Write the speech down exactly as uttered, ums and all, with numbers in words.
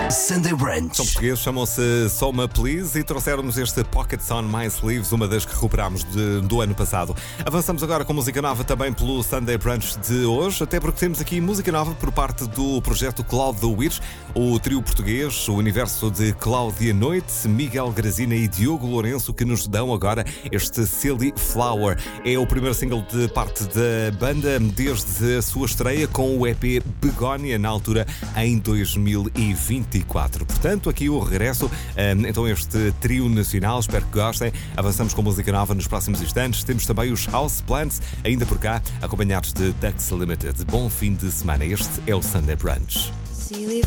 Sunday Brunch. São portugueses, chamam-se Soma Please e trouxeram-nos este Pockets on My Sleeves, uma das que recuperámos de, do ano passado. Avançamos agora com música nova também pelo Sunday Brunch de hoje, até porque temos aqui música nova por parte do projeto Cloud the Witch, o trio português, o universo de Cláudia Noite, Miguel Grazina e Diogo Lourenço, que nos dão agora este Silly Flower. É o primeiro single de parte da banda desde a sua estreia com o E P Begónia, na altura em dois mil e vinte e quatro. Portanto, aqui o regresso, então este trio nacional, espero que gostem. Avançamos com música nova nos próximos instantes. Temos também os House Plants, ainda por cá, acompanhados de Ducks Limited. Bom fim de semana. Este é o Sunday Brunch. Silly